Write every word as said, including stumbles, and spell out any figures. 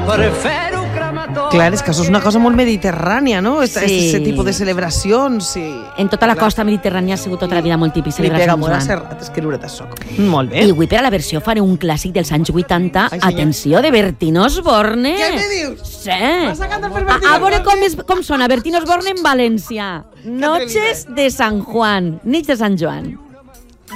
Prefiero crematoria. Clar, és que això és una cosa molt mediterrània, no? Sí. Aquest tipus de celebracions. I... En tota la costa mediterrània ha sigut tota la vida molt típic Li celebrar pega Sant molt a Joan. Serrat escriure de soc. Molt bé. I avui per a la versió faré un clàssic dels anys vuitanta. Ai, senyor. Atenció, de Bertín Osborne. Què me dius? Sí. M'has sacat per A, Bertín a veure com, Osborne. és, com sona Bertín Osborne en València. Noches de San Juan. Nits de Sant Joan.